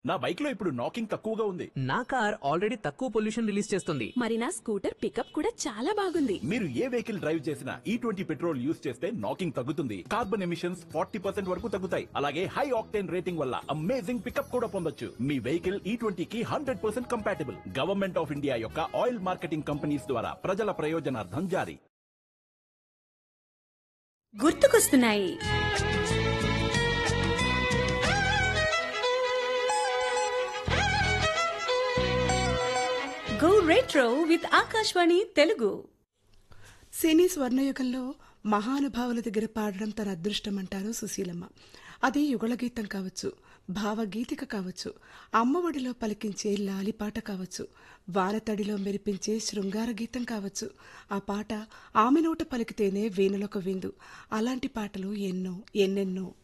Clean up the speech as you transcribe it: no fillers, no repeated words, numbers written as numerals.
నా బైక్ లో ఇప్పుడు నాకింగ్ తక్కువగా ఉంది. నా కార్ ఆల్రెడీ తక్కువ పొల్యూషన్ రిలీజ్ చేస్తుంది. మరి నా స్కూటర్ పికప్ కూడా చాలా బాగుంది. మీరు ఏ వెహికల్ డ్రైవ్ చేసినా E20 పెట్రోల్ యూస్ చేస్తే నాకింగ్ తగ్గుతుంది, కార్బన్ ఎమిషన్స్ 40% వరకు తగ్గుతాయి. అలాగే హై ఆక్టేన్ రేటింగ్ వల్ల అమేజింగ్ పికప్ కూడా పొందొచ్చు. మీ వెహికల్ E20 కి 100% కంపాటబుల్. గవర్నమెంట్ ఆఫ్ ఇండియా యొక్క ఆయిల్ మార్కెటింగ్ కంపెనీస్ ద్వారా ప్రజల ప్రయోజనార్థం జారీ. గుర్తుకొస్తున్నాయి. Go retro with Akashvani Telugu. సినీ స్వర్ణయుగంలో మహానుభావుల దగ్గర పాడడం తన అదృష్టం అంటారు సుశీలమ్మ. అది యుగళ గీతం కావచ్చు, భావగీతిక కావచ్చు, అమ్మఒడిలో పలికించే లాలిపాట కావచ్చు, వానతడిలో మెరిపించే శృంగార గీతం కావచ్చు. ఆ పాట ఆమె నోట పలికితేనే వీణలొక విందు. అలాంటి పాటలు ఎన్నో ఎన్నెన్నో.